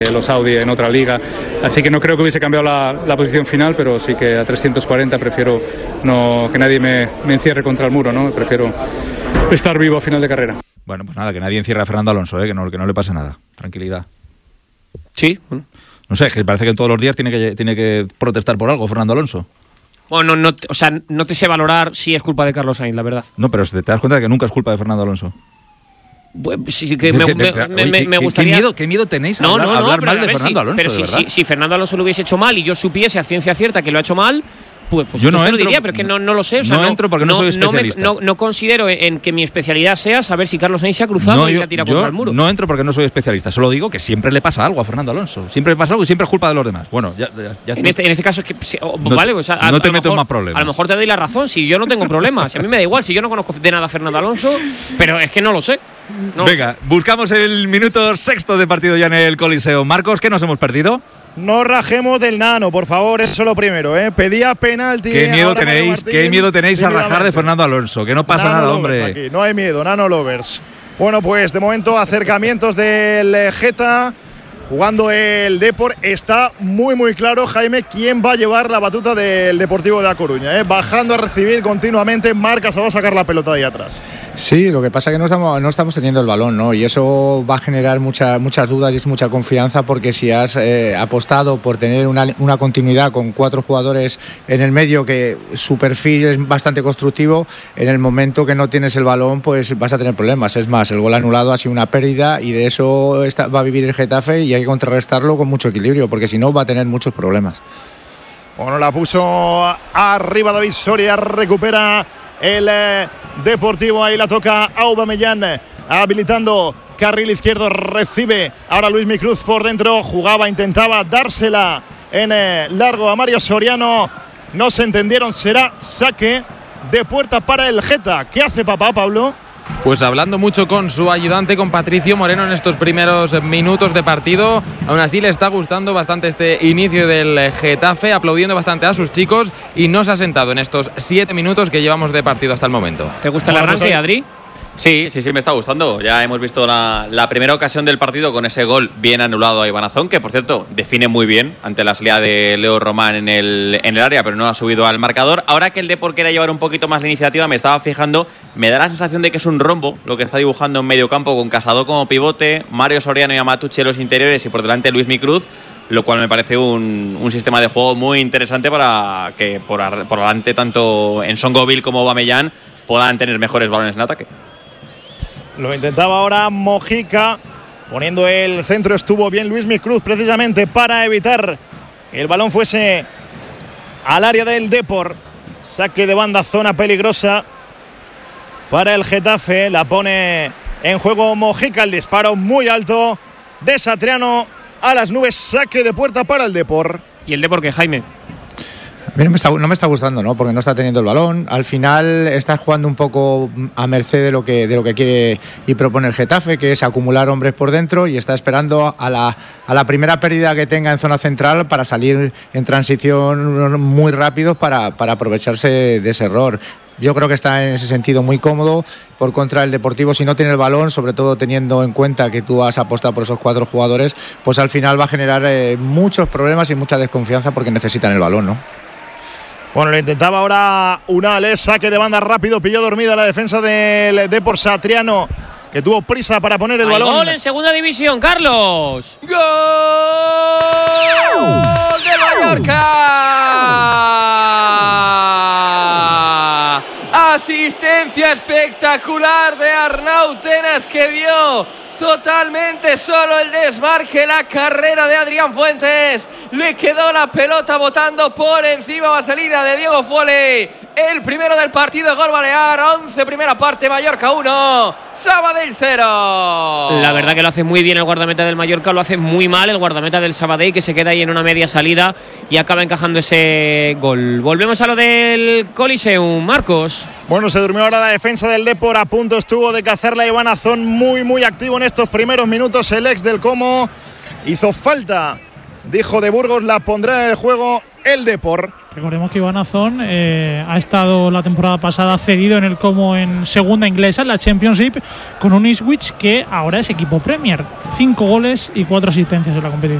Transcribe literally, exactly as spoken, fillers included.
los Audi en otra liga, así que no creo que hubiese cambiado la, la posición final, pero sí que a trescientos cuarenta prefiero no, que nadie me, me encierre contra el muro, ¿no? Prefiero estar vivo a final de carrera. Bueno, pues nada, que nadie encierre a Fernando Alonso, ¿eh? que, no, que no le pase nada, tranquilidad. Sí, bueno. No sé, es que parece que todos los días tiene que, tiene que protestar por algo Fernando Alonso. Bueno, no, no, o sea, no te sé valorar si es culpa de Carlos Sainz, la verdad. No, pero te das cuenta de que nunca es culpa de Fernando Alonso. Bueno, sí, que me, me, me, me, me gustaría... ¿Qué miedo, qué miedo tenéis a no, hablar, no, no, hablar mal de ver, Fernando sí, Alonso? Pero de si, verdad. si, si Fernando Alonso lo hubiese hecho mal y yo supiese a ciencia cierta que lo ha hecho mal, pues, pues yo no te entro, lo diría, pero es que no, no lo sé. O sea, no, no entro porque no, no soy especialista. No, me, no, no considero en que mi especialidad sea saber si Carlos Sainz se ha cruzado no, y yo, la tira yo contra el muro. No entro porque no soy especialista, solo digo que siempre le pasa algo a Fernando Alonso. Siempre le pasa algo y siempre es culpa de los demás. Bueno, ya, ya, ya en, este, en este caso es que... Oh, no, vale, pues a, no te a meto mejor, en más problemas. A lo mejor te doy la razón, si yo no tengo problemas. Si a mí me da igual, si yo no conozco de nada a Fernando Alonso, pero es que no lo sé. No Venga, buscamos el minuto sexto de partido ya en el Coliseo. Marcos, ¿qué nos hemos perdido? No rajemos del nano, por favor, eso es lo primero, ¿eh? Pedía penalti. ¿Qué miedo tenéis, ¿qué miedo tenéis a rajar de Fernando Alonso? Que no pasa nano nada, hombre. Aquí. No hay miedo, nano lovers. Bueno, pues de momento acercamientos del Geta, jugando el Depor. Está muy muy claro, Jaime, quién va a llevar la batuta del Deportivo de A Coruña, ¿eh? Bajando a recibir continuamente, Marca se va a sacar la pelota de ahí atrás. Sí, lo que pasa es que no estamos, no estamos teniendo el balón, ¿no? Y eso va a generar mucha, muchas dudas y es mucha confianza, porque si has eh, apostado por tener una, una continuidad con cuatro jugadores en el medio, que su perfil es bastante constructivo, en el momento que no tienes el balón pues vas a tener problemas. Es más, el gol anulado ha sido una pérdida y de eso está, va a vivir el Getafe, y hay que contrarrestarlo con mucho equilibrio, porque si no va a tener muchos problemas. Bueno, la puso arriba David Soria, recupera el eh, Deportivo, ahí la toca Aubameyang, habilitando carril izquierdo, recibe ahora Luismi Cruz por dentro, jugaba, intentaba dársela en eh, largo a Mario Soriano, no se entendieron, será saque de puerta para el Geta. ¿Qué hace papá, Pablo? Pues hablando mucho con su ayudante, con Patricio Moreno, en estos primeros minutos de partido. Aún así le está gustando bastante este inicio del Getafe, aplaudiendo bastante a sus chicos, y no se ha sentado en estos siete minutos que llevamos de partido hasta el momento. ¿Te gusta el arranque, Adri? Sí, sí, sí, me está gustando. Ya hemos visto la, la primera ocasión del partido con ese gol bien anulado a Iván Azón, que por cierto define muy bien ante la salida de Leo Román en el, en el área, pero no ha subido al marcador. Ahora que el Depor quiere llevar un poquito más la iniciativa, me estaba fijando, me da la sensación de que es un rombo lo que está dibujando en medio campo, con Casado como pivote, Mario Soriano y Amatucci en los interiores y por delante Luismi Cruz, lo cual me parece un, un sistema de juego muy interesante para que por, por delante tanto en Songoville como Aubameyang puedan tener mejores balones en ataque. Lo intentaba ahora Mojica, poniendo el centro, estuvo bien Luismi Cruz precisamente para evitar que el balón fuese al área del Depor. Saque de banda, zona peligrosa para el Getafe, la pone en juego Mojica, el disparo muy alto de Satriano a las nubes, saque de puerta para el Depor. ¿Y el Depor qué, Jaime? A mí no me está, no me está gustando, ¿no? Porque no está teniendo el balón. Al final está jugando un poco a merced de lo que, de lo que quiere y propone el Getafe, que es acumular hombres por dentro, y está esperando a la, a la primera pérdida que tenga en zona central para salir en transición muy rápido para, para aprovecharse de ese error. Yo creo que está en ese sentido muy cómodo. Por contra, el Deportivo, si no tiene el balón, sobre todo teniendo en cuenta que tú has apostado por esos cuatro jugadores, pues al final va a generar eh, muchos problemas y mucha desconfianza, porque necesitan el balón, ¿no? Bueno, lo intentaba ahora Unales, saque de banda rápido, pilló dormida la defensa del Depor, Satriano, que tuvo prisa para poner el Hay balón. Gol en segunda división, Carlos. ¡Gol de Mallorca! Asistencia espectacular de Arnau Tenas, que vio totalmente solo el desmarque, la carrera de Adrián Fuentes. Le quedó la pelota botando por encima vaselina de Diego Foley. El primero del partido, gol balear. once primera parte, Mallorca uno, Sabadell cero. La verdad que lo hace muy bien el guardameta del Mallorca, lo hace muy mal el guardameta del Sabadell, que se queda ahí en una media salida y acaba encajando ese gol. Volvemos a lo del Coliseum, Marcos. Bueno, se durmió ahora la defensa del Depor, a punto estuvo de cazarla Iván Azón, muy muy activo en estos primeros minutos. El ex del Como hizo falta, dijo de Burgos, la pondrá en el juego el Depor. Recordemos que Iván Azón eh, ha estado la temporada pasada cedido en el Como en segunda inglesa, en la Championship, con un Ipswich que ahora es equipo Premier. Cinco goles y cuatro asistencias en la competición.